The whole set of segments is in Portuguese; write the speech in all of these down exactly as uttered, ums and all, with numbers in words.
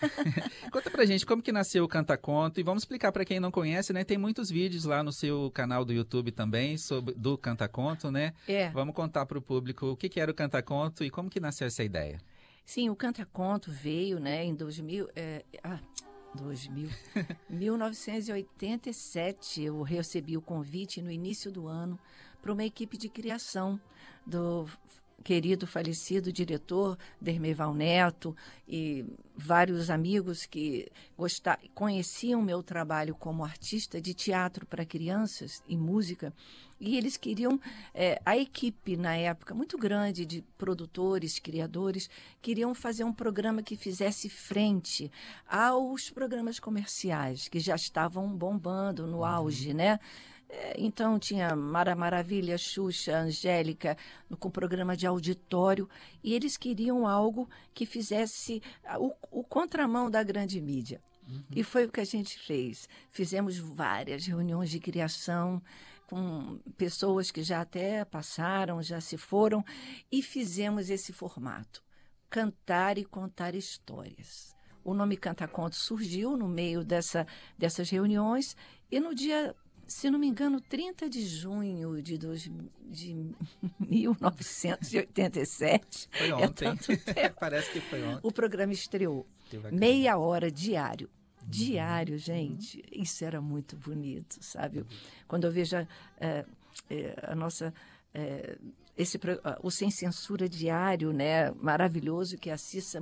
Conta pra gente como que nasceu o Canta Conto e vamos explicar para quem não conhece, né? Tem muitos vídeos lá no seu canal do YouTube também sobre, do Canta Conto, né? É. Vamos contar para o público o que, que era o Canta Conto e como que nasceu essa ideia. Sim, o Canta Conto veio, né, em dois mil, é, ah, dois mil, mil novecentos e oitenta e sete. Eu recebi o convite no início do ano para uma equipe de criação do querido falecido diretor Dermeival Neto e vários amigos que gostar, conheciam meu trabalho como artista de teatro para crianças e música, e eles queriam, é, a equipe na época, muito grande de produtores, criadores, queriam fazer um programa que fizesse frente aos programas comerciais, que já estavam bombando no auge, né? Então, tinha Mara Maravilha, Xuxa, Angélica, com programa de auditório, e eles queriam algo que fizesse o, o contramão da grande mídia. Uhum. E foi o que a gente fez. Fizemos várias reuniões de criação com pessoas que já até passaram, já se foram, e fizemos esse formato, cantar e contar histórias. O nome Canta Conto surgiu no meio dessa, dessas reuniões, e no dia... se não me engano, trinta de junho de, dois, de mil novecentos e oitenta e sete. Foi ontem. É Parece que foi ontem. O programa estreou. Meia hora diário. Diário, gente. Isso era muito bonito, sabe? Quando eu vejo a, a, a nossa... A, esse, o Sem Censura diário, né? Maravilhoso, que a Cissa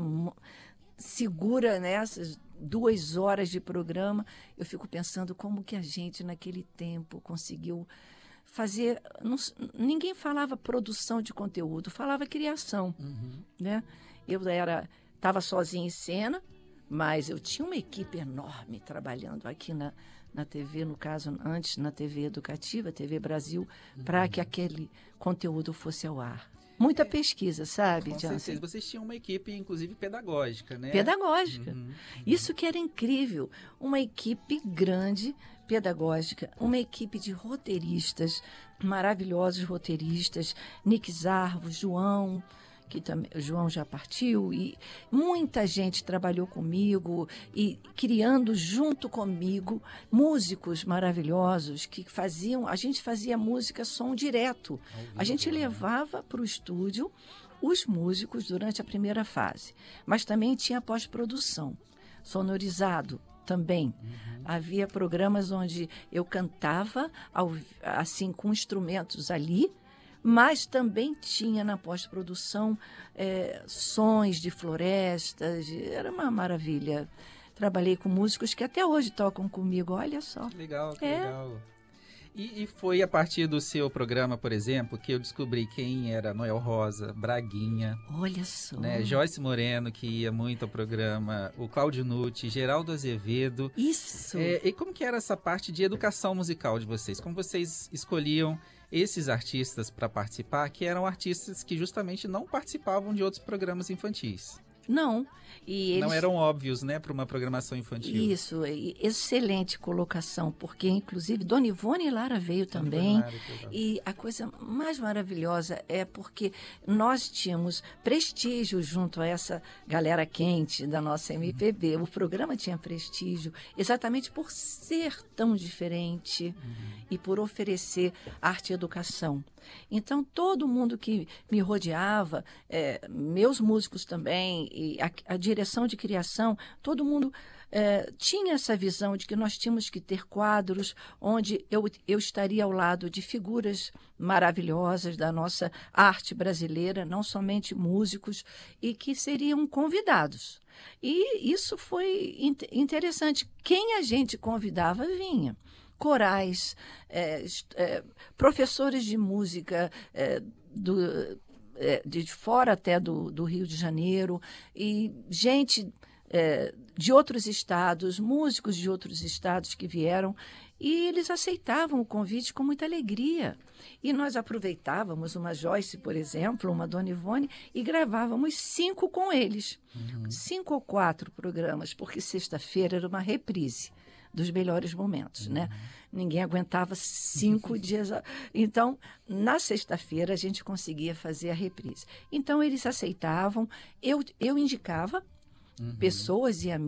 segura nessas duas horas de programa, eu fico pensando como que a gente naquele tempo conseguiu fazer, não, ninguém falava produção de conteúdo, falava criação, uhum. né? Eu era, estava sozinha em cena, mas eu tinha uma equipe enorme trabalhando aqui na, na T V, no caso, antes na T V Educativa, T V Brasil, uhum. para que aquele conteúdo fosse ao ar. Muita pesquisa, sabe, Com Jansen? certeza. Vocês tinham uma equipe, inclusive, pedagógica, né? Pedagógica. Uhum, uhum. Isso que era incrível. Uma equipe grande, pedagógica, uma equipe de roteiristas, maravilhosos roteiristas, Nick Zarvo, João, que também, o João já partiu, e muita gente trabalhou comigo e criando junto comigo músicos maravilhosos que faziam, a gente fazia música som direto. A gente levava para o estúdio os músicos durante a primeira fase, mas também tinha pós-produção, sonorizado também. Uhum. Havia programas onde eu cantava ao, assim com instrumentos ali, mas também tinha na pós-produção é, sons de florestas, era uma maravilha. Trabalhei com músicos que até hoje tocam comigo, olha só. Legal, que é. legal. E, e foi a partir do seu programa, por exemplo, que eu descobri quem era Noel Rosa, Braguinha. Olha só. Né, Joyce Moreno, que ia muito ao programa, o Cláudio Nutti, Geraldo Azevedo. Isso. É, e como que era essa parte de educação musical de vocês? Como vocês escolhiam esses artistas para participar, que eram artistas que justamente não participavam de outros programas infantis? Não. E eles... Não eram óbvios, né, para uma programação infantil. Isso, excelente colocação, porque inclusive Dona Ivone Lara veio também. Lara, e a coisa mais maravilhosa é porque nós tínhamos prestígio junto a essa galera quente da nossa M P B. Uhum. O programa tinha prestígio exatamente por ser tão diferente uhum. e por oferecer arte e educação. Então, todo mundo que me rodeava, é, meus músicos também, e a, a direção de criação, todo mundo é, tinha essa visão de que nós tínhamos que ter quadros onde eu, eu estaria ao lado de figuras maravilhosas da nossa arte brasileira, não somente músicos, e que seriam convidados. E isso foi in- interessante. Quem a gente convidava vinha. Corais, é, é, professores de música é, do, é, de fora até do, do Rio de Janeiro, e gente é, de outros estados, músicos de outros estados que vieram, e eles aceitavam o convite com muita alegria. E nós aproveitávamos uma Joyce, por exemplo, uma Dona Ivone, e gravávamos cinco com eles. Uhum. Cinco ou quatro programas, porque sexta-feira era uma reprise dos melhores momentos, uhum. né? Ninguém aguentava cinco dias. Então, na sexta-feira, a gente conseguia fazer a reprise. Então, eles aceitavam. Eu, eu indicava uhum. pessoas e amigos